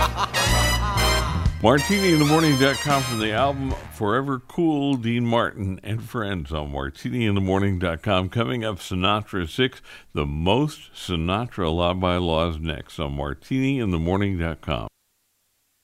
MartiniInTheMorning.com from the album Forever Cool, Dean Martin and Friends on MartiniInTheMorning.com. Coming up, Sinatra 6, the most Sinatra Law by Laws next on MartiniInTheMorning.com.